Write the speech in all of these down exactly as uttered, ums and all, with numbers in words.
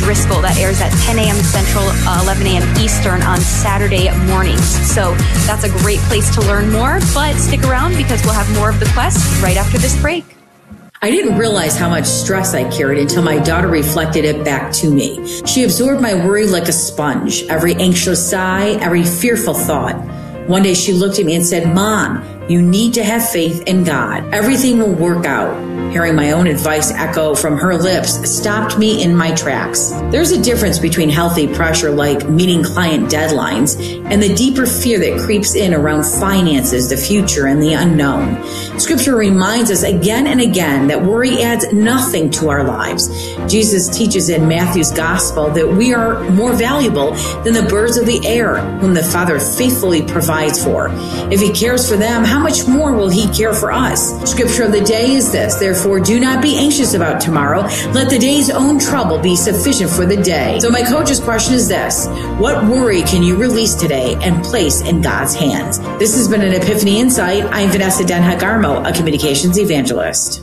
Driscoll that airs at ten a.m. Central, uh, eleven a.m. Eastern on Saturday mornings. So that's a great place to learn more, but stick around because we'll have more of The Quest right after this break. I didn't realize how much stress I carried until my daughter reflected it back to me. She absorbed my worry like a sponge, every anxious sigh, every fearful thought. One day she looked at me and said, "Mom, you need to have faith in God. Everything will work out." Hearing my own advice echo from her lips stopped me in my tracks. There's a difference between healthy pressure like meeting client deadlines and the deeper fear that creeps in around finances, the future, and the unknown. Scripture reminds us again and again that worry adds nothing to our lives. Jesus teaches in Matthew's gospel that we are more valuable than the birds of the air, whom the Father faithfully provides for. If he cares for them, how much more will he care for us? Scripture of the day is this: therefore, do not be anxious about tomorrow. Let the day's own trouble be sufficient for the day. So my coach's question is this: what worry can you release today and place in God's hands? This has been an Epiphany Insight. I'm Vanessa Denha-Garmo, a communications evangelist.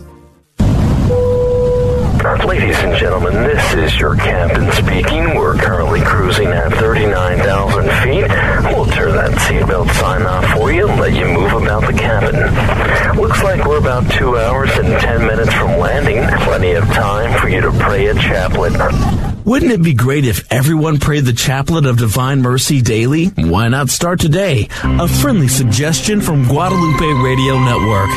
Ladies and gentlemen, this is your captain speaking. We're currently cruising at thirty-nine thousand feet. We'll turn that seatbelt sign off for you and let you move about the cabin. Looks like we're about two hours and ten minutes from landing. Plenty of time for you to pray a chaplet. Wouldn't it be great if everyone prayed the Chaplet of Divine Mercy daily? Why not start today? A friendly suggestion from Guadalupe Radio Network.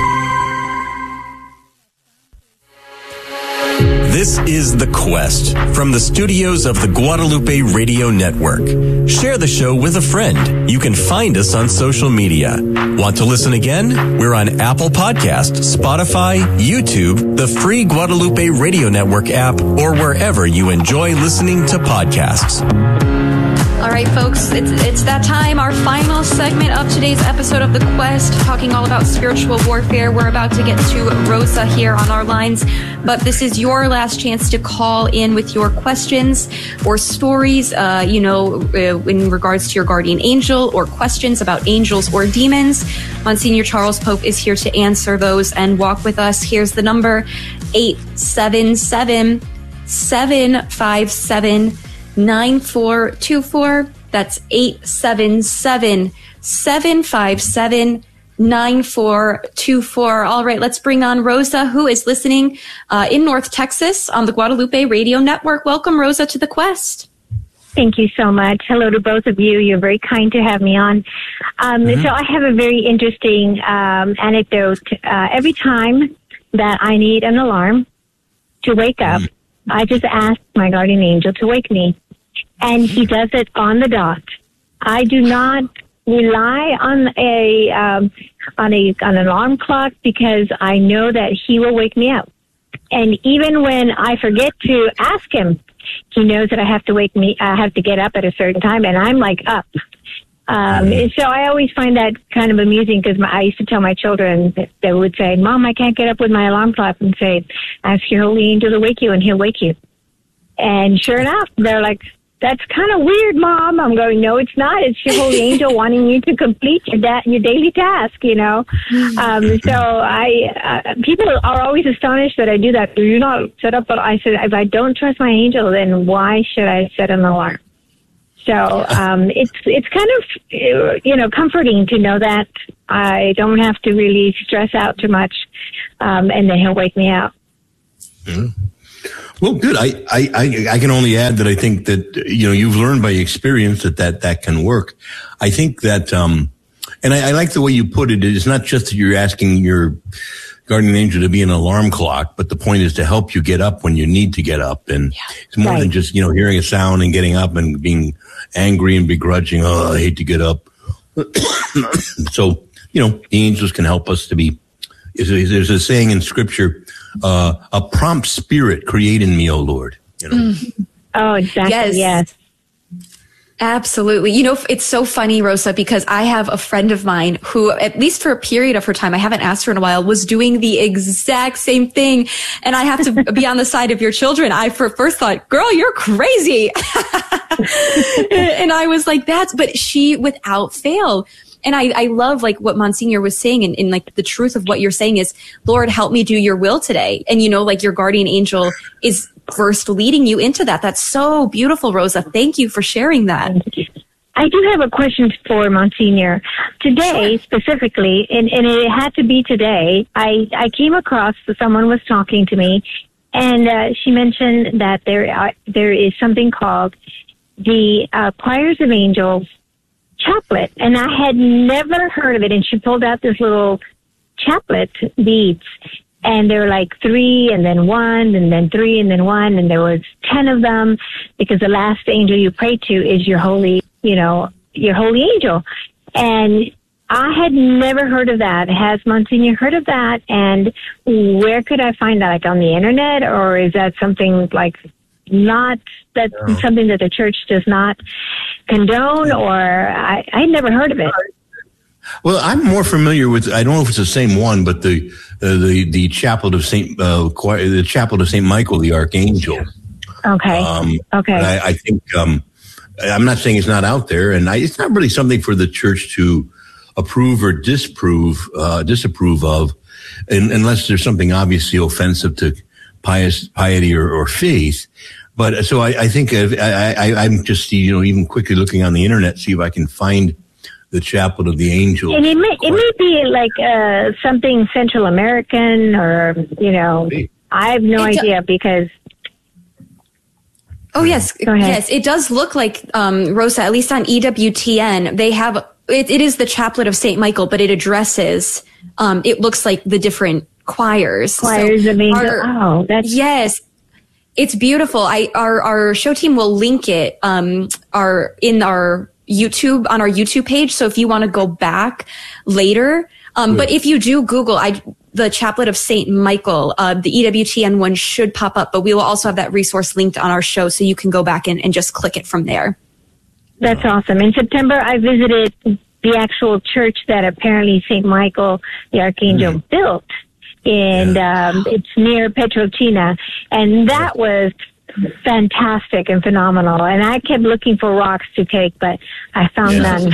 This is The Quest from the studios of the Guadalupe Radio Network. Share the show with a friend. You can find us on social media. Want to listen again? We're on Apple Podcast, Spotify, YouTube, the free Guadalupe Radio Network app, or wherever you enjoy listening to podcasts. All right, folks, it's it's that time, our final segment of today's episode of The Quest, talking all about spiritual warfare. We're about to get to Rosa here on our lines, but this is your last chance to call in with your questions or stories, uh, you know, uh, in regards to your guardian angel or questions about angels or demons. Monsignor Charles Pope is here to answer those and walk with us. Here's the number: eight seven seven, seven five seven, nine four two four. That's eight seven seven, seven five seven, nine four two four. All right, let's bring on Rosa, who is listening uh, in North Texas on the Guadalupe Radio Network. Welcome, Rosa, to The Quest. Thank you so much. Hello to both of you. You're very kind to have me on. Um, mm-hmm. So I have a very interesting um, anecdote. Uh, every time that I need an alarm to wake up, mm-hmm. I just ask my guardian angel to wake me. And he does it on the dot. I do not rely on a um, on a on an alarm clock because I know that he will wake me up. And even when I forget to ask him, he knows that I have to wake me. I have to get up at a certain time, and I'm like up. Um, and so I always find that kind of amusing because I used to tell my children that they would say, "Mom, I can't get up with my alarm clock," and say, "Ask your holy angel to wake you, and he'll wake you." And sure enough, they're like, "That's kind of weird, Mom." I'm going, "No, it's not. It's your holy angel wanting you to complete your da- your daily task, you know." Um, so I, uh, people are always astonished that I do that. Do you not set up? But I said, if I don't trust my angel, then why should I set an alarm? So um, it's it's kind of, you know, comforting to know that I don't have to really stress out too much, um, and then he'll wake me up. Mm-hmm. Well, good. I, I, I can only add that I think that, you know, you've learned by experience that that, that can work. I think that, um, and I, I like the way you put it. It's not just that you're asking your guardian angel to be an alarm clock, but the point is to help you get up when you need to get up. And yeah, it's more right. than just, you know, hearing a sound and getting up and being angry and begrudging. Oh, I hate to get up. So, you know, the angels can help us to be, there's a saying in scripture, Uh, a prompt spirit create in me, O Lord. You know? Mm. Oh, exactly. Yes. yes. Absolutely. You know, it's so funny, Rosa, because I have a friend of mine who, at least for a period of her time, I haven't asked her in a while, was doing the exact same thing. And I have to be on the side of your children. I for first thought, girl, you're crazy. And I was like, that's, but she without fail. And I, I love like what Monsignor was saying, and, and like the truth of what you're saying is, Lord, help me do your will today. And you know, like your guardian angel is first leading you into that. That's so beautiful, Rosa. Thank you for sharing that. I do have a question for Monsignor. Today, sure. specifically, and, and it had to be today, I, I came across, someone was talking to me, and uh, she mentioned that there are, there is something called the uh, Choirs of Angels chaplet, and I had never heard of it, and she pulled out this little chaplet beads, and there were like three, and then one, and then three, and then one, and there was ten of them, because the last angel you pray to is your holy, you know, your holy angel. And I had never heard of that. Has Monsignor heard of that? And where could I find that? Like on the internet, or is that something like not, that's no. something that the church does not condone, or I, I had never heard of it. Well, I'm more familiar with, I don't know if it's the same one, but the, uh, the, the chaplet of Saint, uh, the chaplet of Saint Michael, the Archangel. Okay. Um, okay. I, I think, um, I'm not saying it's not out there, and I, it's not really something for the church to approve or disprove, uh, disapprove of, in, unless there's something obviously offensive to pious, piety or, or faith. But so I, I think I, I, I'm just, you know, even quickly looking on the internet, see if I can find the Chaplet of the Angels. And it may, it may be like uh, something Central American, or, you know, I have no it idea do- because. Oh, yes. Yes, it does look like, um, Rosa, at least on E W T N, they have, it, it is the Chaplet of Saint Michael, but it addresses, um, it looks like the different choirs. Choirs so of Angels. Oh, that's. Yes. It's beautiful. I, our, our show team will link it, um, our, in our YouTube, on our YouTube page. So if you want to go back later, um, but if you do Google, I, the Chaplet of Saint Michael, uh, the E W T N one should pop up, but we will also have that resource linked on our show, so you can go back and, and just click it from there. That's awesome. In September, I visited the actual church that apparently Saint Michael, the Archangel, mm. built. And um, it's near Petrotina. And that was fantastic and phenomenal. And I kept looking for rocks to take, but I found yeah.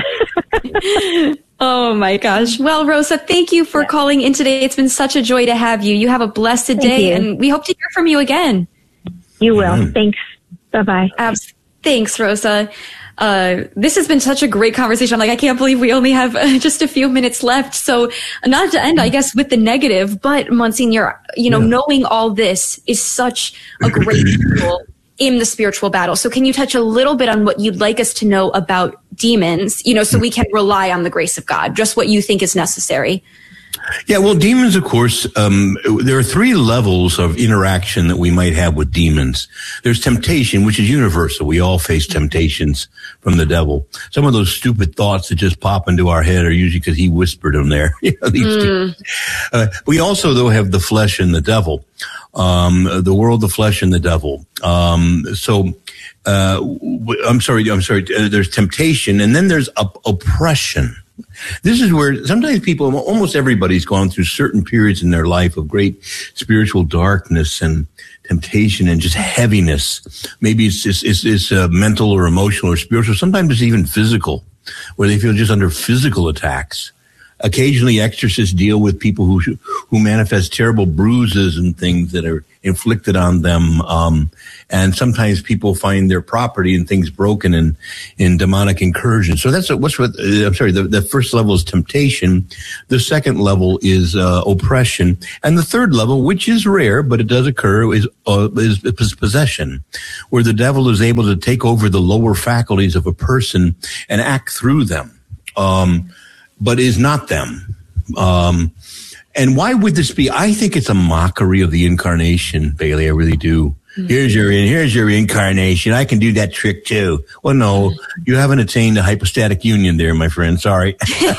none. Oh my gosh. Well, Rosa, thank you for yeah. calling in today. It's been such a joy to have you. You have a blessed thank day, you. And we hope to hear from you again. You will. Mm. Thanks. Bye-bye. Abs- Thanks, Rosa. Uh, this has been such a great conversation. I'm like, I can't believe we only have uh, just a few minutes left. So not to end, I guess, with the negative, but Monsignor, you know, yeah. knowing all this is such a great tool in the spiritual battle. So can you touch a little bit on what you'd like us to know about demons, you know, so we can rely on the grace of God, just what you think is necessary? Yeah, well, demons, of course, um, there are three levels of interaction that we might have with demons. There's temptation, which is universal. We all face temptations from the devil. Some of those stupid thoughts that just pop into our head are usually because he whispered them there. You know, these mm. uh, we also, though, have the flesh and the devil. Um, the world, the flesh, and the devil. Um, so, uh, I'm sorry, I'm sorry, uh, there's temptation, and then there's op- oppression. This is where sometimes people, almost everybody's gone through certain periods in their life of great spiritual darkness and temptation and just heaviness. Maybe it's just, it's, it's uh, mental or emotional or spiritual. Sometimes it's even physical, where they feel just under physical attacks. Occasionally, exorcists deal with people who who manifest terrible bruises and things that are inflicted on them. Um, and sometimes people find their property and things broken in, in demonic incursions. So that's what's what, uh, I'm sorry, the, the first level is temptation. The second level is uh, oppression. And the third level, which is rare, but it does occur, is, uh, is, is possession, where the devil is able to take over the lower faculties of a person and act through them. Um, but is not them. Um, and why would this be? I think it's a mockery of the incarnation, Bailey. I really do. Mm-hmm. Here's your, here's your incarnation. I can do that trick too. Well, no, you haven't attained a hypostatic union there, my friend. Sorry.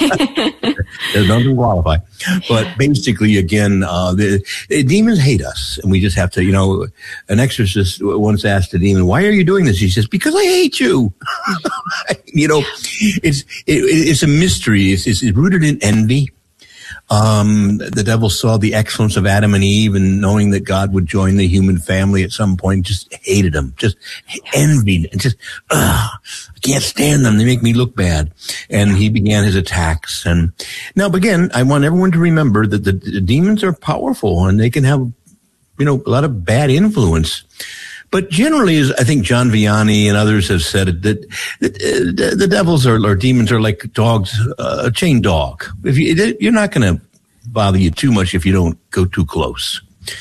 Doesn't qualify. But basically, again, uh, the, the demons hate us. And we just have to, you know, an exorcist once asked a demon, why are you doing this? He says, because I hate you. You know, it's, it, it's a mystery. It's, it's rooted in envy. Um, the devil saw the excellence of Adam and Eve, and knowing that God would join the human family at some point, just hated them, just envied, and just, ugh, I can't stand them. They make me look bad. And he began his attacks. And now, again, I want everyone to remember that the, the demons are powerful, and they can have you know, a lot of bad influence. But generally, as I think John Vianney and others have said it, that, that uh, the devils or, or demons are like dogs, uh, a chained dog. If you, you're not going to bother you too much if you don't go too close.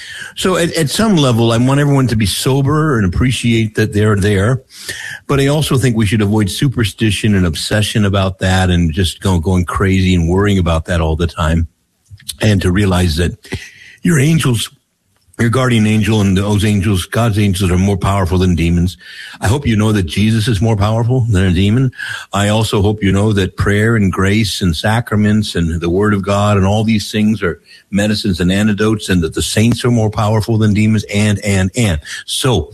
So at, at some level, I want everyone to be sober and appreciate that they're there. But I also think we should avoid superstition and obsession about that and just go, going crazy and worrying about that all the time. And to realize that your angels, your guardian angel and those angels, God's angels are more powerful than demons. I hope you know that Jesus is more powerful than a demon. I also hope you know that prayer and grace and sacraments and the word of God and all these things are medicines and antidotes, and that the saints are more powerful than demons, and, and, and. So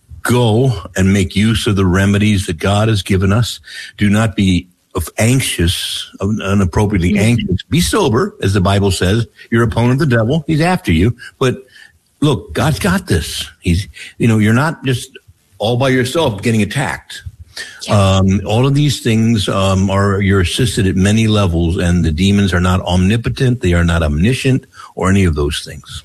go and make use of the remedies that God has given us. Do not be anxious, inappropriately anxious. Be sober, as the Bible says. Your opponent, the devil, he's after you, but look, God's got this. He's, you know, you're not just all by yourself getting attacked. Yeah. Um, all of these things, um, are, you're assisted at many levels, and the demons are not omnipotent. They are not omniscient or any of those things.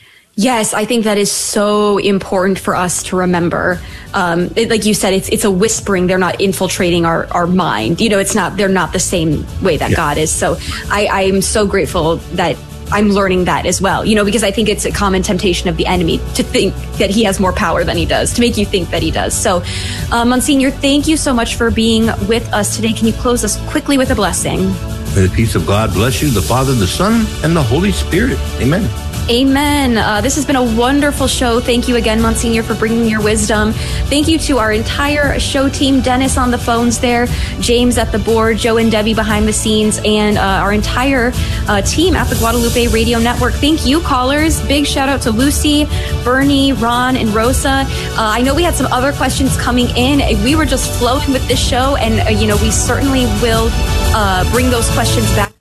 Yes, I think that is so important for us to remember. Um, it, like you said, it's it's a whispering. They're not infiltrating our, our mind. You know, it's not, they're not the same way that yeah. God is. So I, I'm so grateful that I'm learning that as well, you know, because I think it's a common temptation of the enemy to think that he has more power than he does, to make you think that he does. So, uh, Monsignor, thank you so much for being with us today. Can you close us quickly with a blessing? May the peace of God bless you, the Father, the Son, and the Holy Spirit. Amen. Amen. Uh, this has been a wonderful show. Thank you again, Monsignor, for bringing your wisdom. Thank you to our entire show team, Dennis on the phones there, James at the board, Joe and Debbie behind the scenes, and uh, our entire uh, team at the Guadalupe Radio Network. Thank you, callers. Big shout out to Lucy, Bernie, Ron, and Rosa. Uh, I know we had some other questions coming in. We were just flowing with this show, and, uh, you know, we certainly will uh, bring those questions back.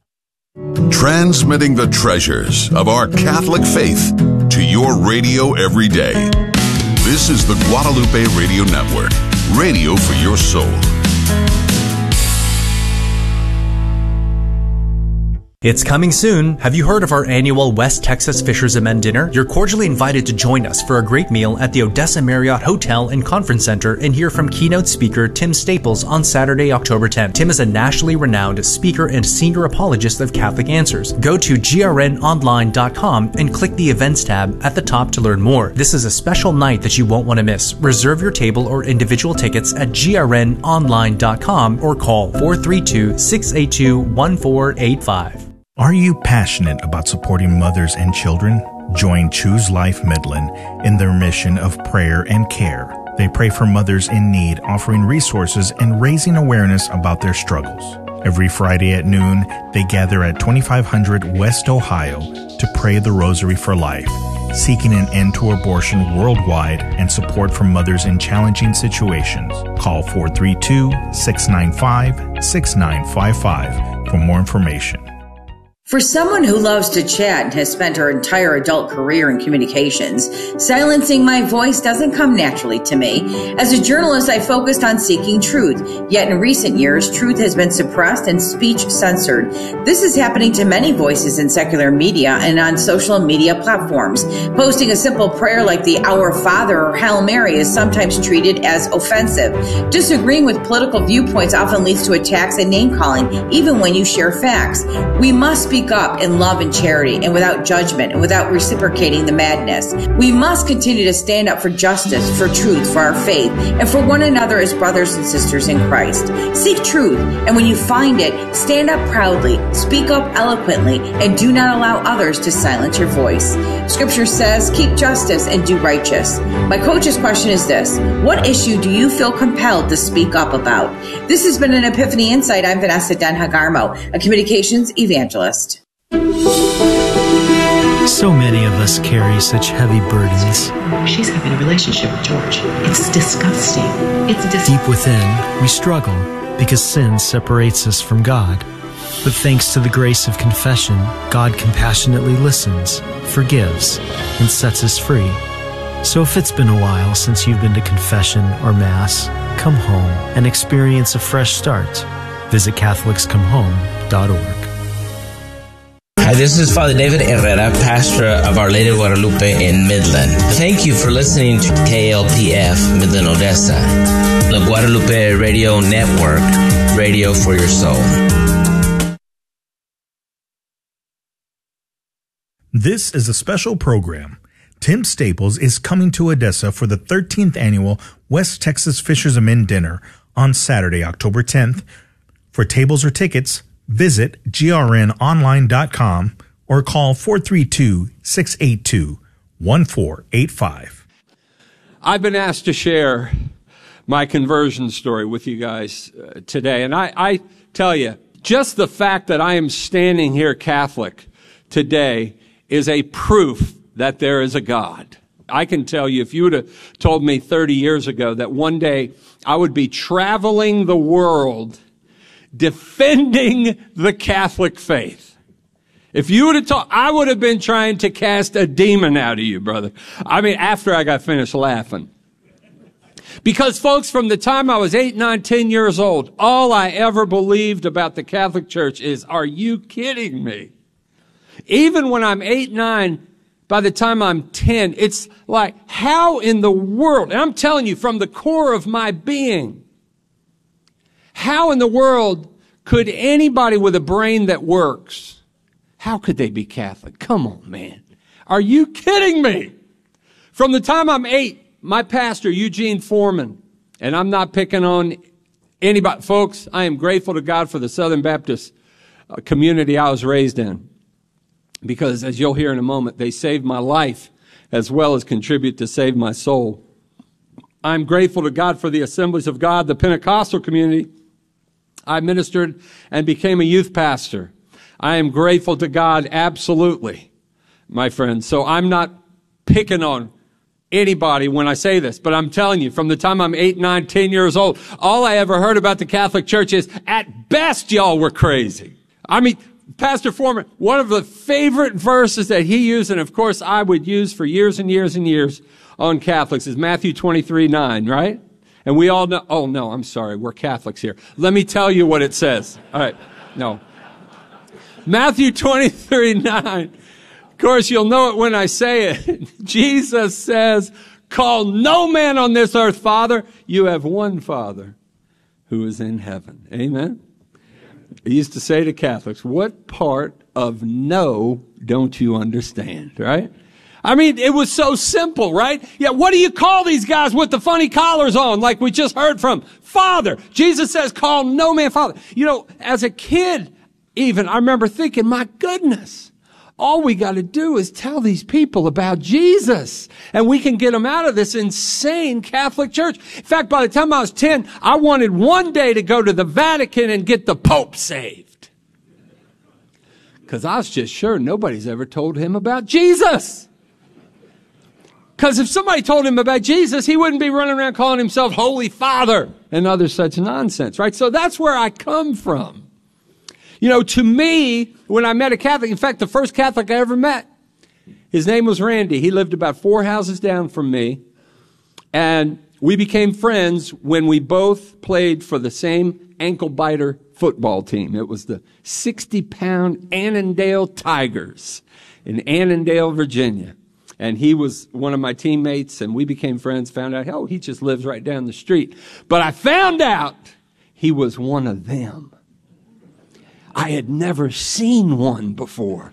Transmitting the treasures of our Catholic faith to your radio every day. This is the Guadalupe Radio Network, radio for your soul. It's coming soon. Have you heard of our annual West Texas Fishers and Men Dinner? You're cordially invited to join us for a great meal at the Odessa Marriott Hotel and Conference Center and hear from keynote speaker Tim Staples on Saturday, October tenth. Tim is a nationally renowned speaker and senior apologist of Catholic Answers. Go to G R N online dot com and click the events tab at the top to learn more. This is a special night that you won't want to miss. Reserve your table or individual tickets at G R N online dot com or call four three two, six eight two, one four eight five. Are you passionate about supporting mothers and children? Join Choose Life Midland in their mission of prayer and care. They pray for mothers in need, offering resources and raising awareness about their struggles. Every Friday at noon, they gather at twenty-five hundred West Ohio to pray the Rosary for Life, seeking an end to abortion worldwide and support for mothers in challenging situations. Call four three two, six nine five, six nine five five for more information. For someone who loves to chat and has spent her entire adult career in communications, silencing my voice doesn't come naturally to me. As a journalist, I focused on seeking truth. Yet in recent years, truth has been suppressed and speech censored. This is happening to many voices in secular media and on social media platforms. Posting a simple prayer like the Our Father or Hail Mary is sometimes treated as offensive. Disagreeing with political viewpoints often leads to attacks and name-calling, even when you share facts. We must speak up in love and charity and without judgment and without reciprocating the madness. We must continue to stand up for justice, for truth, for our faith, and for one another as brothers and sisters in Christ. Seek truth, and when you find it, stand up proudly, speak up eloquently, and do not allow others to silence your voice. Scripture says, keep justice and do righteous. My coach's question is this: what issue do you feel compelled to speak up about? This has been an Epiphany Insight. I'm Vanessa Denhagarmo, a communications evangelist. So many of us carry such heavy burdens. She's having a relationship with George. It's disgusting. It's dis- Deep within, we struggle because sin separates us from God. But thanks to the grace of confession, God compassionately listens, forgives, and sets us free. So if it's been a while since you've been to confession or Mass, come home and experience a fresh start. Visit Catholics Come Home dot org. Hi, this is Father David Herrera, pastor of Our Lady of Guadalupe in Midland. Thank you for listening to K L P F Midland, Odessa, the Guadalupe Radio Network, radio for your soul. This is a special program. Tim Staples is coming to Odessa for the thirteenth annual West Texas Fishers of Men Dinner on Saturday, October tenth. For tables or tickets, visit G R N online dot com or call four three two, six eight two, one four eight five. I've been asked to share my conversion story with you guys uh, today. And I, I tell you, just the fact that I am standing here Catholic today is a proof that there is a God. I can tell you, if you would have told me thirty years ago that one day I would be traveling the world defending the Catholic faith, if you would have told, I would have been trying to cast a demon out of you, brother. I mean, after I got finished laughing. Because, folks, from the time I was eight, nine, ten years old, all I ever believed about the Catholic Church is, are you kidding me? Even when I'm eight, nine, by the time I'm ten, it's like, how in the world, and I'm telling you from the core of my being, how in the world could anybody with a brain that works, how could they be Catholic? Come on, man. Are you kidding me? From the time I'm eight, my pastor, Eugene Foreman, and I'm not picking on anybody. Folks, I am grateful to God for the Southern Baptist community I was raised in. Because, as you'll hear in a moment, they saved my life as well as contribute to save my soul. I'm grateful to God for the Assemblies of God, the Pentecostal community. I ministered and became a youth pastor. I am grateful to God, absolutely, my friends. So I'm not picking on anybody when I say this, but I'm telling you, from the time I'm eight, nine, ten years old, all I ever heard about the Catholic Church is, at best, y'all were crazy. I mean, Pastor Foreman, one of the favorite verses that he used, and of course I would use for years and years and years on Catholics, is Matthew twenty-three nine, right? And we all know, oh no, I'm sorry, we're Catholics here. Let me tell you what it says. All right, no. Matthew twenty-three nine. Of course, you'll know it when I say it. Jesus says, call no man on this earth Father. You have one Father who is in heaven. Amen? I used to say to Catholics, what part of no don't you understand, right? I mean, it was so simple, right? Yeah, what do you call these guys with the funny collars on, like we just heard from? Father. Jesus says, call no man Father. You know, as a kid, even, I remember thinking, my goodness, all we got to do is tell these people about Jesus, and we can get them out of this insane Catholic Church. In fact, by the time I was ten, I wanted one day to go to the Vatican and get the Pope saved. Because I was just sure nobody's ever told him about Jesus. Because if somebody told him about Jesus, he wouldn't be running around calling himself Holy Father and other such nonsense, right? So that's where I come from. You know, to me, when I met a Catholic, in fact, the first Catholic I ever met, his name was Randy. He lived about four houses down from me. And we became friends when we both played for the same ankle-biter football team. It was the sixty-pound Annandale Tigers in Annandale, Virginia. And he was one of my teammates, and we became friends, found out, oh, he just lives right down the street. But I found out he was one of them. I had never seen one before.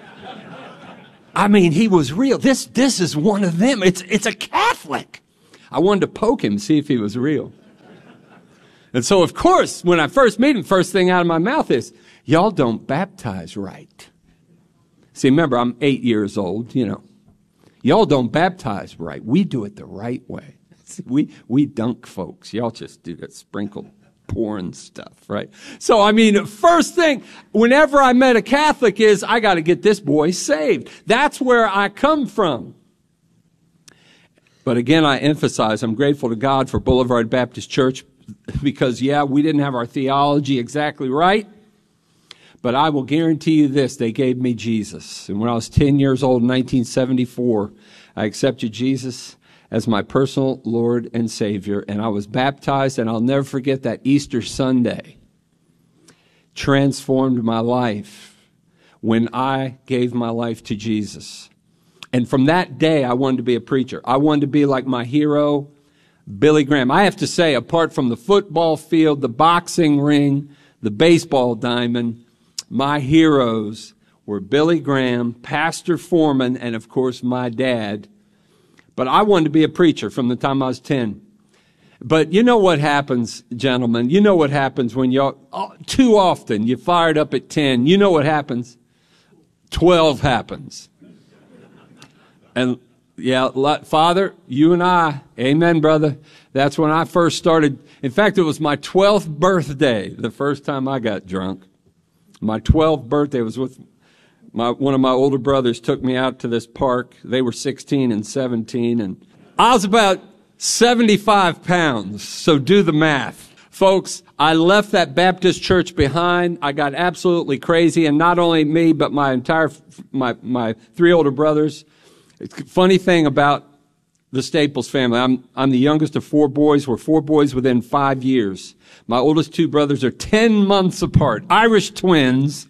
I mean, he was real. This, this is one of them. It's, it's a Catholic. I wanted to poke him, see if he was real. And so, of course, when I first meet him, first thing out of my mouth is, y'all don't baptize right. See, remember, I'm eight years old, you know. Y'all don't baptize right. We do it the right way. See, we, we dunk folks. Y'all just do that sprinkled pouring stuff, right? So, I mean, first thing, whenever I met a Catholic is, I got to get this boy saved. That's where I come from. But again, I emphasize, I'm grateful to God for Boulevard Baptist Church because, yeah, we didn't have our theology exactly right. But I will guarantee you this, they gave me Jesus. And when I was ten years old in nineteen seventy-four, I accepted Jesus as my personal Lord and Savior, and I was baptized, and I'll never forget that Easter Sunday. Transformed my life. when I gave my life to Jesus. And from that day, I wanted to be a preacher. I wanted to be like my hero, Billy Graham. I have to say, apart from the football field, the boxing ring, the baseball diamond, my heroes were Billy Graham, Pastor Foreman, and of course my dad. But I wanted to be a preacher from the time I was ten. But you know what happens, gentlemen? You know what happens when you're, oh, too often you fired up at ten. You know what happens? twelve happens. And yeah, Father, you and I, amen, brother. That's when I first started. In fact, it was my twelfth birthday, the first time I got drunk. My twelfth birthday was with my, one of my older brothers took me out to this park. They were sixteen and seventeen, and I was about seventy-five pounds. So do the math. Folks, I left that Baptist church behind. I got absolutely crazy, and not only me, but my entire, my, my three older brothers. Funny thing about the Staples family, I'm, I'm the youngest of four boys. We're four boys within five years. My oldest two brothers are ten months apart, Irish twins.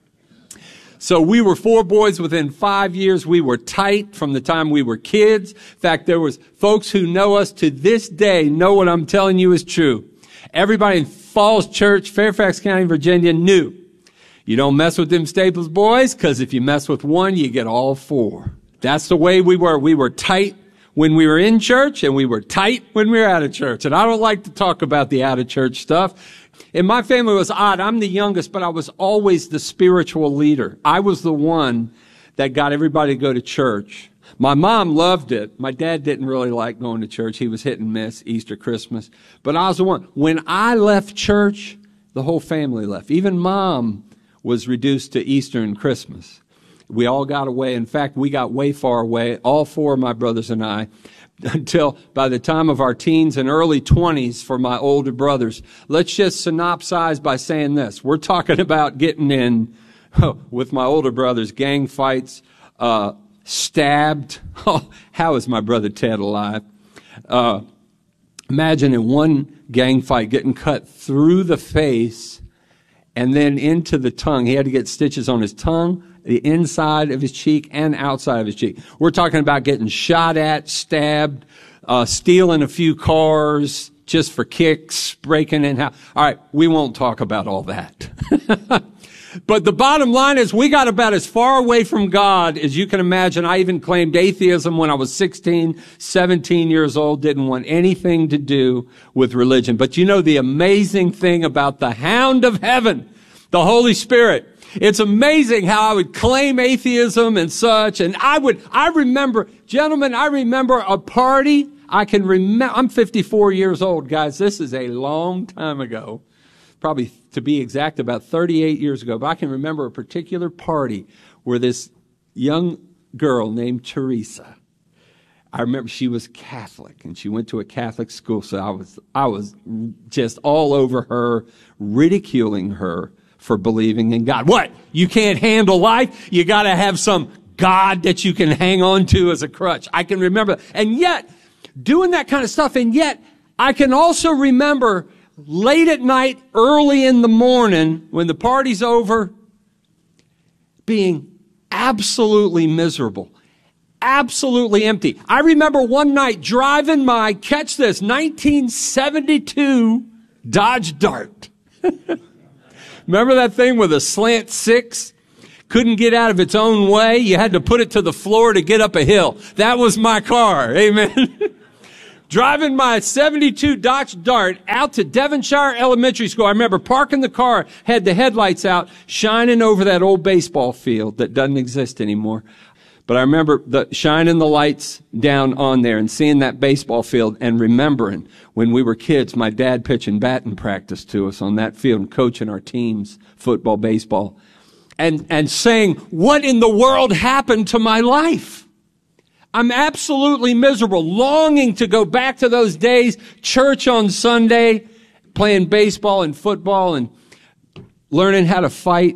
So we were four boys within five years. We were tight from the time we were kids. In fact, there was folks who know us to this day know what I'm telling you is true. Everybody in Falls Church, Fairfax County, Virginia knew. You don't mess with them Staples boys, because if you mess with one, you get all four. That's the way we were. We were tight when we were in church, and we were tight when we were out of church. And I don't like to talk about the out of church stuff. And my family was odd. I'm the youngest, but I was always the spiritual leader. I was the one that got everybody to go to church. My mom loved it. My dad didn't really like going to church. He was hit and miss, Easter, Christmas. But I was the one. When I left church, the whole family left. Even Mom was reduced to Easter and Christmas. We all got away. In fact, we got way far away, all four of my brothers and I, until by the time of our teens and early twenties for my older brothers. Let's just synopsize by saying this. We're talking about getting in, oh, with my older brothers, gang fights, uh, stabbed. Oh, how is my brother Ted alive? Uh, imagine in one gang fight getting cut through the face and then into the tongue. He had to get stitches on his tongue, the inside of his cheek and outside of his cheek. We're talking about getting shot at, stabbed, uh, stealing a few cars just for kicks, breaking in house. All right, we won't talk about all that. But the bottom line is we got about as far away from God as you can imagine. I even claimed atheism when I was sixteen, seventeen years old, didn't want anything to do with religion. But you know the amazing thing about the hound of heaven, the Holy Spirit, it's amazing how I would claim atheism and such. And I would, I remember, gentlemen, I remember a party. I can remember, I'm fifty-four years old, guys. This is a long time ago. Probably, to be exact, about thirty-eight years ago. But I can remember a particular party where this young girl named Teresa, I remember she was Catholic and she went to a Catholic school. So I was, I was just all over her, ridiculing her for believing in God. What? You can't handle life? You got to have some God that you can hang on to as a crutch. I can remember. And yet, doing that kind of stuff, and yet, I can also remember late at night, early in the morning, when the party's over, being absolutely miserable, absolutely empty. I remember one night driving my, catch this, nineteen seventy-two Dodge Dart. Remember that thing with a slant six? Couldn't get out of its own way. You had to put it to the floor to get up a hill. That was my car. Amen. Driving my seventy-two Dodge Dart out to Devonshire Elementary School. I remember parking the car, had the headlights out, shining over that old baseball field that doesn't exist anymore. But I remember the, shining the lights down on there and seeing that baseball field and remembering when we were kids, my dad pitching batting practice to us on that field and coaching our teams, football, baseball, and, and saying, what in the world happened to my life? I'm absolutely miserable, longing to go back to those days, church on Sunday, playing baseball and football and learning how to fight.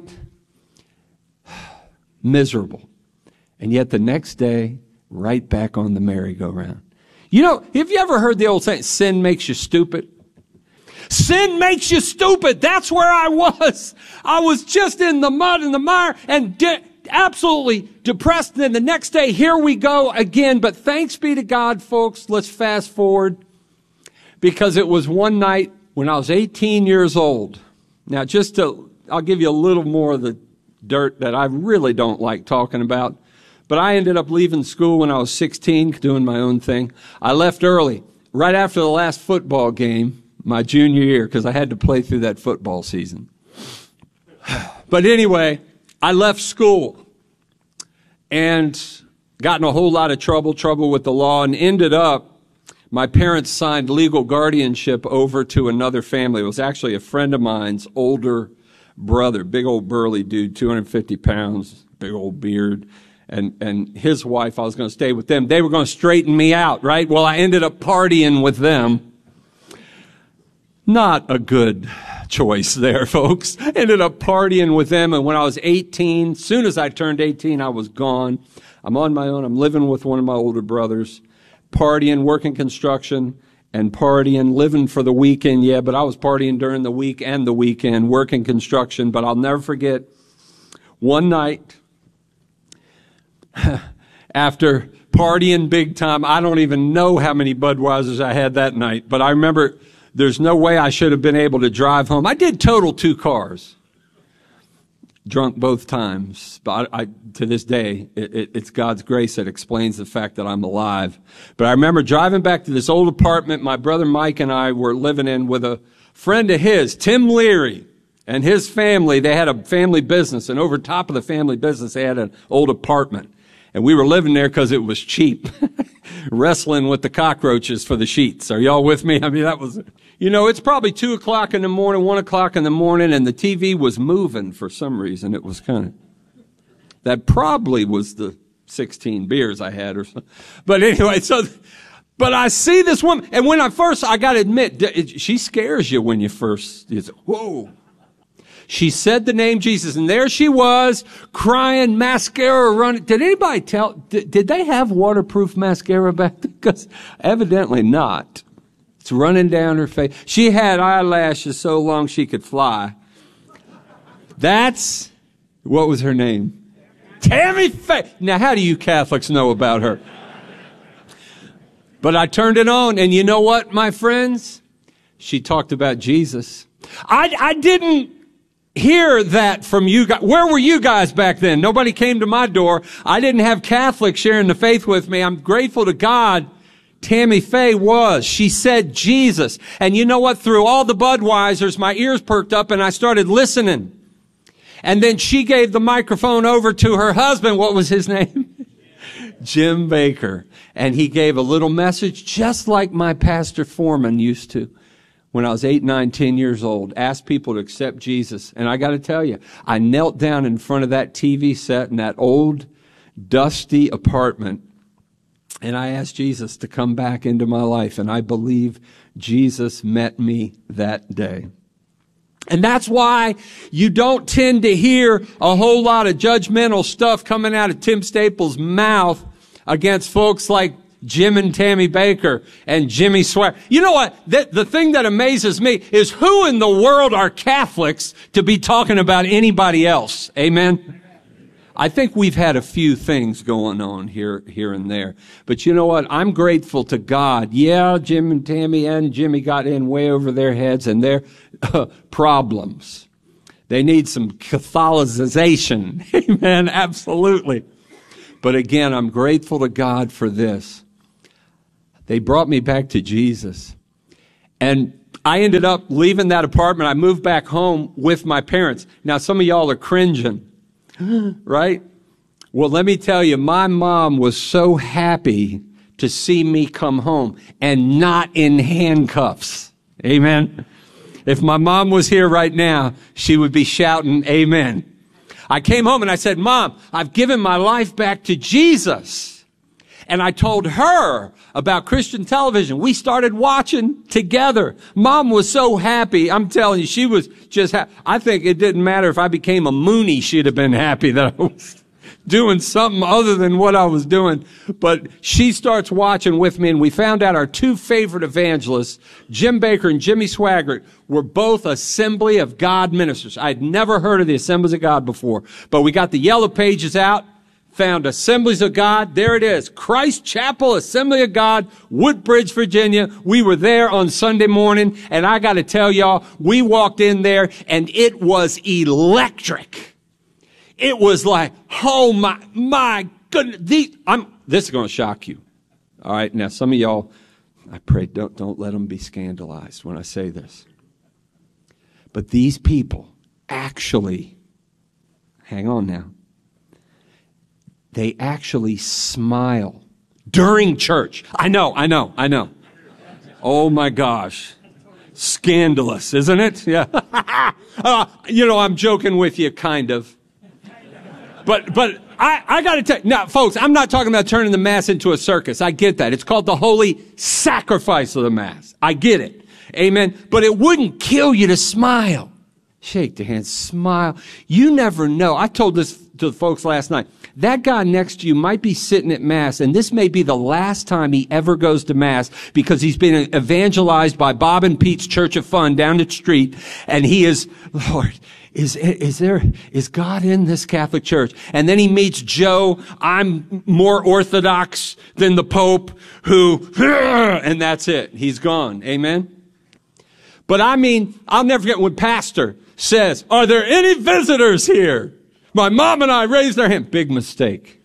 Miserable. And yet the next day, right back on the merry-go-round. You know, have you ever heard the old saying, sin makes you stupid? Sin makes you stupid. That's where I was. I was just in the mud and the mire and de- absolutely depressed. And then the next day, here we go again. But thanks be to God, folks. Let's fast forward, because it was one night when I was eighteen years old. Now, just to, I'll give you a little more of the dirt that I really don't like talking about. But I ended up leaving school when I was sixteen, doing my own thing. I left early, right after the last football game, my junior year, because I had to play through that football season. But anyway, I left school and got in a whole lot of trouble, trouble with the law, and ended up, my parents signed legal guardianship over to another family. It was actually a friend of mine's older brother, big old burly dude, two hundred fifty pounds, big old beard. And, and his wife, I was going to stay with them. They were going to straighten me out, right? Well, I ended up partying with them. Not a good choice there, folks. Ended up partying with them. And when I was eighteen, as soon as I turned eighteen, I was gone. I'm on my own. I'm living with one of my older brothers, partying, working construction, and partying, living for the weekend. Yeah, but I was partying during the week and the weekend, working construction. But I'll never forget one night, after partying big time, I don't even know how many Budweisers I had that night, but I remember there's no way I should have been able to drive home. I did total two cars, drunk both times. But I, I, to this day, it, it, it's God's grace that explains the fact that I'm alive. But I remember driving back to this old apartment my brother Mike and I were living in with a friend of his, Tim Leary, and his family. They had a family business, and over top of the family business, they had an old apartment. And we were living there because it was cheap, wrestling with the cockroaches for the sheets. Are y'all with me? I mean, that was, you know, it's probably two o'clock in the morning, one o'clock in the morning, and the T V was moving for some reason. It was kind of, that probably was the sixteen beers I had or something. But anyway, so, but I see this woman, and when I first, I got to admit, she scares you when you first, you say, whoa. She said the name Jesus, and there she was, crying, mascara running. Did anybody tell, did, did they have waterproof mascara back then? Because evidently not. It's running down her face. She had eyelashes so long she could fly. That's, what was her name? Tammy Faye. Now, how do you Catholics know about her? But I turned it on, and you know what, my friends? She talked about Jesus. I, I didn't hear that from you guys. Where were you guys back then? Nobody came to my door. I didn't have Catholics sharing the faith with me. I'm grateful to God. Tammy Faye was. She said Jesus. And you know what? Through all the Budweisers, my ears perked up and I started listening. And then she gave the microphone over to her husband. What was his name? Jim Baker. And he gave a little message just like my Pastor Foreman used to. When I was eight, nine, ten years old, asked people to accept Jesus. And I got to tell you, I knelt down in front of that T V set in that old, dusty apartment, and I asked Jesus to come back into my life. And I believe Jesus met me that day. And that's why you don't tend to hear a whole lot of judgmental stuff coming out of Tim Staples' mouth against folks like Jim and Tammy Baker and Jimmy Swear. You know what? The, the thing that amazes me is who in the world are Catholics to be talking about anybody else? Amen? I think we've had a few things going on here, here and there. But you know what? I'm grateful to God. Yeah, Jim and Tammy and Jimmy got in way over their heads and their uh, problems. They need some Catholicization. Amen? Absolutely. But again, I'm grateful to God for this. They brought me back to Jesus. And I ended up leaving that apartment. I moved back home with my parents. Now, some of y'all are cringing, right? Well, let me tell you, my mom was so happy to see me come home and not in handcuffs. Amen. If my mom was here right now, she would be shouting, amen. I came home and I said, Mom, I've given my life back to Jesus. And I told her about Christian television. We started watching together. Mom was so happy. I'm telling you, she was just happy. I think it didn't matter if I became a Mooney. She'd have been happy that I was doing something other than what I was doing. But she starts watching with me, and we found out our two favorite evangelists, Jim Baker and Jimmy Swaggart, were both Assembly of God ministers. I'd never heard of the Assemblies of God before, but we got the yellow pages out, found Assemblies of God. There it is. Christ Chapel Assembly of God, Woodbridge, Virginia. We were there on Sunday morning, and I got to tell y'all, we walked in there, and it was electric. It was like, oh my, my goodness. These, I'm, this is going to shock you. All right. Now, some of y'all, I pray, don't, don't let them be scandalized when I say this. But these people actually, hang on now, they actually smile during church. I know, I know, I know. Oh my gosh. Scandalous, isn't it? Yeah. uh, you know, I'm joking with you, kind of. But, but I, I gotta tell you, now folks, I'm not talking about turning the Mass into a circus. I get that. It's called the holy sacrifice of the Mass. I get it. Amen. But it wouldn't kill you to smile. Shake the hand, smile. You never know. I told this to the folks last night. That guy next to you might be sitting at Mass, and this may be the last time he ever goes to Mass because he's been evangelized by Bob and Pete's Church of Fun down the street, and he is, Lord, is, is there, is God in this Catholic Church? And then he meets Joe, I'm more Orthodox than the Pope, who, and that's it. He's gone. Amen? But I mean, I'll never forget when Pastor says, are there any visitors here? My mom and I raised our hand. Big mistake.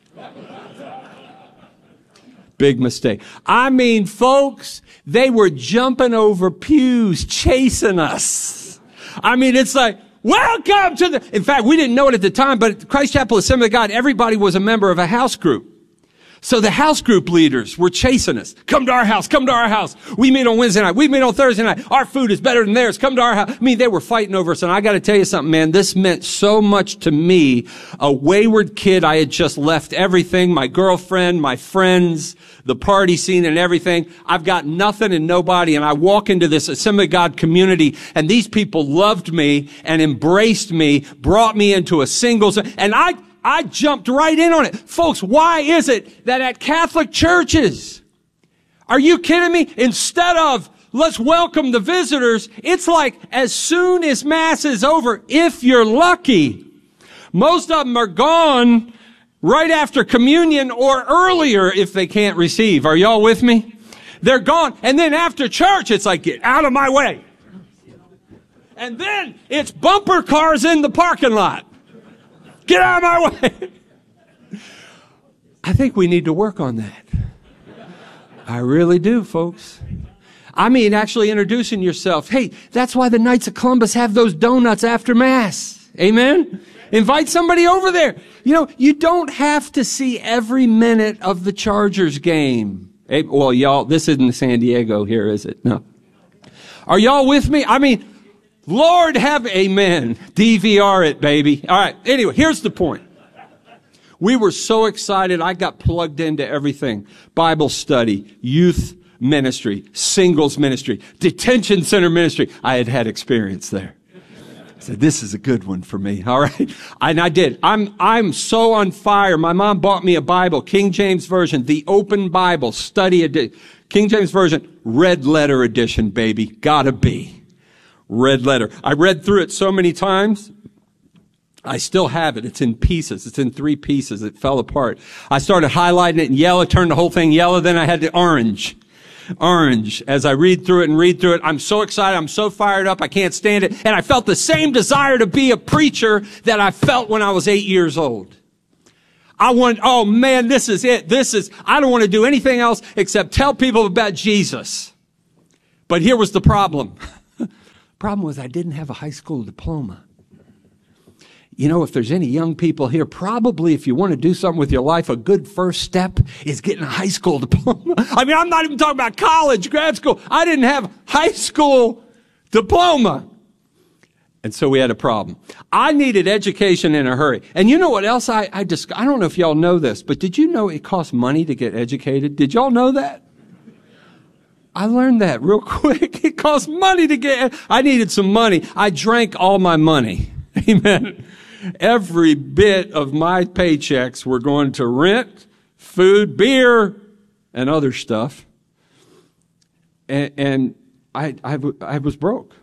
Big mistake. I mean, folks, they were jumping over pews, chasing us. I mean, it's like, welcome to the, in fact, we didn't know it at the time, but at Christ Chapel Assembly of God, everybody was a member of a house group. So the house group leaders were chasing us. Come to our house. Come to our house. We meet on Wednesday night. We meet on Thursday night. Our food is better than theirs. Come to our house. I mean, they were fighting over us. And I got to tell you something, man. This meant so much to me. A wayward kid. I had just left everything. My girlfriend, my friends, the party scene and everything. I've got nothing and nobody. And I walk into this Assembly of God community, and these people loved me and embraced me, brought me into a singles. And I, I jumped right in on it. Folks, why is it that at Catholic churches, are you kidding me? Instead of let's welcome the visitors, it's like as soon as Mass is over, if you're lucky, most of them are gone right after communion or earlier if they can't receive. Are y'all with me? They're gone. And then after church, it's like, get out of my way. And then it's bumper cars in the parking lot. Get out of my way. I think we need to work on that. I really do, folks. I mean, actually introducing yourself. Hey, that's why the Knights of Columbus have those donuts after Mass. Amen? Invite somebody over there. You know, you don't have to see every minute of the Chargers game. Hey, well, y'all, this isn't San Diego here, is it? No. Are y'all with me? I mean, Lord have, amen. D V R it, baby. All right. Anyway, here's the point. We were so excited. I got plugged into everything. Bible study, youth ministry, singles ministry, detention center ministry. I had had experience there. I said, this is a good one for me. All right. And I did. I'm, I'm so on fire. My mom bought me a Bible, King James Version, the Open Bible, study edition. King James Version, red letter edition, baby. Gotta be. Red letter. I read through it so many times. I still have it. It's in pieces. It's in three pieces. It fell apart. I started highlighting it in yellow, turned the whole thing yellow. Then I had the orange. Orange. As I read through it and read through it, I'm so excited. I'm so fired up. I can't stand it. And I felt the same desire to be a preacher that I felt when I was eight years old. I want, oh man, this is it. This is, I don't want to do anything else except tell people about Jesus. But here was the problem. Problem was I didn't have a high school diploma. You know, if there's any young people here, probably if you want to do something with your life, a good first step is getting a high school diploma. I mean, I'm not even talking about college, grad school. I didn't have high school diploma. And so we had a problem. I needed education in a hurry. And you know what else I, I just, I don't know if y'all know this, but did you know it costs money to get educated? Did y'all know that? I learned that real quick. It costs money to get, I needed some money. I drank all my money. Amen. every bit of my paychecks were going to rent, food, beer, and other stuff. And, and I, I, I was broke.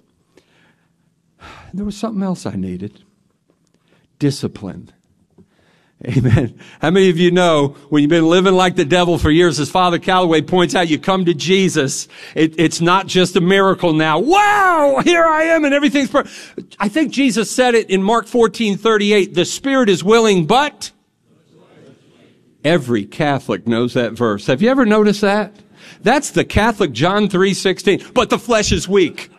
There was something else I needed. Discipline. Amen. How many of you know when you've been living like the devil for years, as Father Calloway points out, you come to Jesus. It, it's not just a miracle now. Wow, here I am and everything's perfect. I think Jesus said it in Mark fourteen thirty-eight. The spirit is willing, but every Catholic knows that verse. Have you ever noticed that? That's the Catholic John three sixteen. But the flesh is weak.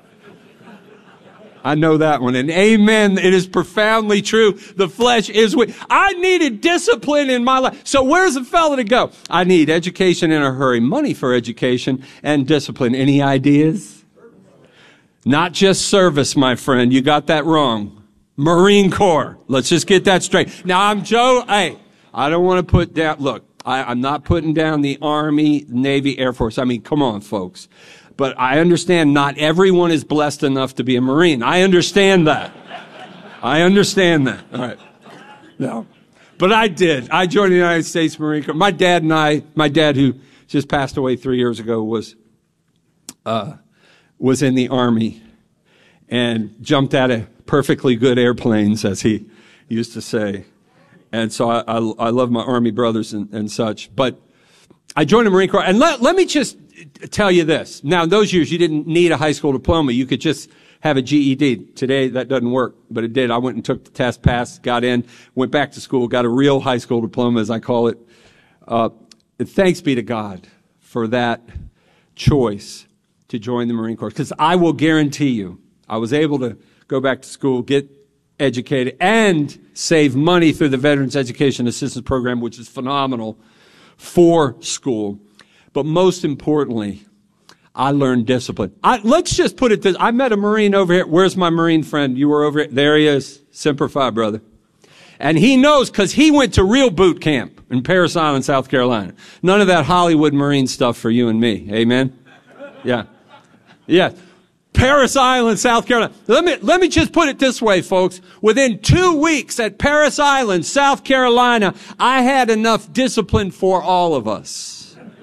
I know that one. And amen. It is profoundly true. The flesh is weak. I needed discipline in my life. So where's the fella to go? I need education in a hurry, money for education, and discipline. Any ideas? Not just service, my friend. You got that wrong. Marine Corps. Let's just get that straight. Now, I'm Joe. Hey, I don't want to put down, look, I, I'm not putting down the Army, Navy, Air Force. I mean, come on, folks. But I understand not everyone is blessed enough to be a Marine. I understand that. I understand that. All right. No. But I did. I joined the United States Marine Corps. My dad and I, my dad who just passed away three years ago was, uh, was in the Army and jumped out of perfectly good airplanes, as he used to say. And so I, I, I love my Army brothers and, and such. But I joined the Marine Corps. And let, let me just tell you this. Now, in those years, you didn't need a high school diploma. You could just have a G E D. Today, that doesn't work, but it did. I went and took the test, passed, got in, went back to school, got a real high school diploma, as I call it. Uh, and thanks be to God for that choice to join the Marine Corps. Because I will guarantee you, I was able to go back to school, get educated, and save money through the Veterans Education Assistance Program, which is phenomenal for school. But most importantly, I learned discipline. I, let's just put it this. I met a Marine over here. Where's my Marine friend? You were over here. There he is. Semper Fi, brother. And he knows because he went to real boot camp in Parris Island, South Carolina. None of that Hollywood Marine stuff for you and me. Amen? Yeah. Yeah. Parris Island, South Carolina. Let me, let me just put it this way, folks. Within two weeks at Parris Island, South Carolina, I had enough discipline for all of us.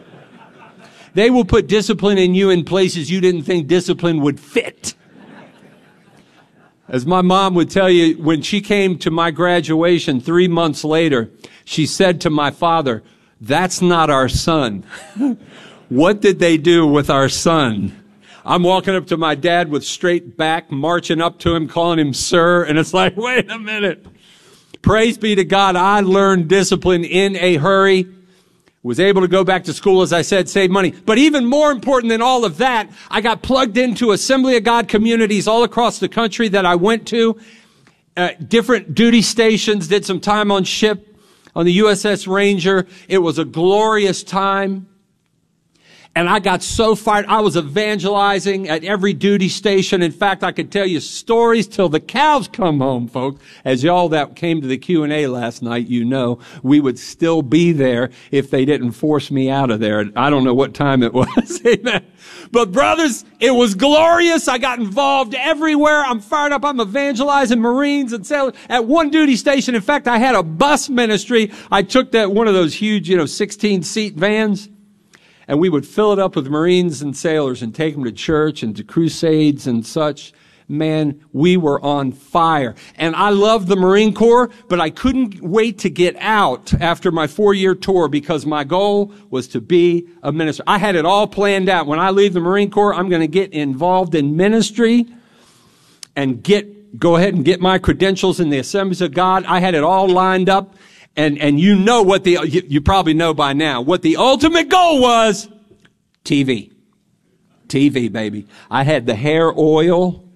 They will put discipline in you in places you didn't think discipline would fit. As my mom would tell you, when she came to my graduation three months later, she said to my father, "That's not our son." What did they do with our son? I'm walking up to my dad with straight back, marching up to him, calling him sir, and it's like, wait a minute. Praise be to God, I learned discipline in a hurry. Was able to go back to school, as I said, save money. But even more important than all of that, I got plugged into Assembly of God communities all across the country that I went to. Uh, different duty stations, did some time on ship, on the U S S Ranger. It was a glorious time. And I got so fired. I was evangelizing at every duty station. In fact, I could tell you stories till the cows come home, folks. As y'all that came to the Q and A last night, you know, we would still be there if they didn't force me out of there. I don't know what time it was. Amen. But brothers, it was glorious. I got involved everywhere. I'm fired up. I'm evangelizing Marines and sailors at one duty station. In fact, I had a bus ministry. I took that one of those huge, you know, sixteen seat vans. And we would fill it up with Marines and sailors and take them to church and to crusades and such. Man, we were on fire. And I loved the Marine Corps, but I couldn't wait to get out after my four-year tour because my goal was to be a minister. I had it all planned out. When I leave the Marine Corps, I'm going to get involved in ministry and get go ahead and get my credentials in the Assemblies of God. I had it all lined up. And, and you know what the, you, you probably know by now, what the ultimate goal was. T V. T V, baby. I had the hair oil.